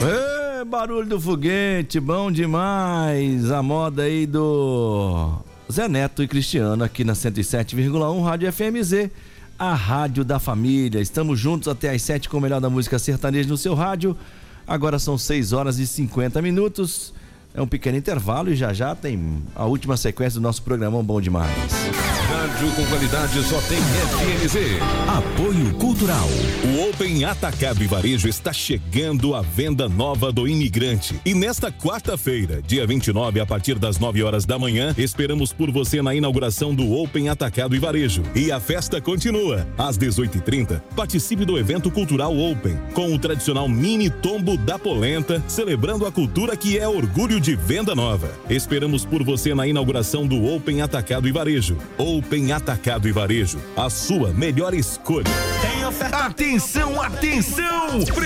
Barulho do foguete, bom demais. A moda aí do Zé Neto e Cristiano aqui na 107,1 Rádio FMZ, a rádio da família. Estamos juntos até às 7 com o melhor da música sertaneja no seu rádio. Agora são 6 horas e 50 minutos. É um pequeno intervalo e já tem a última sequência do nosso programão bom demais. Rádio com qualidade só tem FMZ. Apoio Cultural. O Open Atacado e Varejo está chegando à venda nova do Imigrante. E nesta quarta-feira, dia 29, a partir das 9 horas da manhã, esperamos por você na inauguração do Open Atacado e Varejo. E a festa continua. Às 18h30, participe do evento cultural Open, com o tradicional mini tombo da polenta, celebrando a cultura que é orgulho de Venda Nova. Esperamos por você na inauguração do Open Atacado e Varejo. Open Atacado e Varejo, a sua melhor escolha. Atenção, atenção!